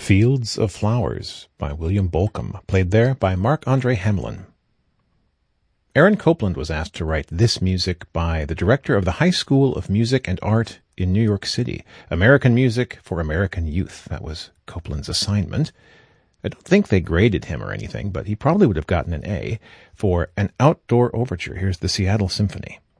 Fields of Flowers by William Bolcom, played there by Marc-Andre Hamelin. Aaron Copland was asked to write this music by the director of the High School of Music and Art in New York City. American Music for American Youth. That was Copland's assignment. I don't think they graded him or anything, but he probably would have gotten an A for An Outdoor Overture. Here's the Seattle Symphony.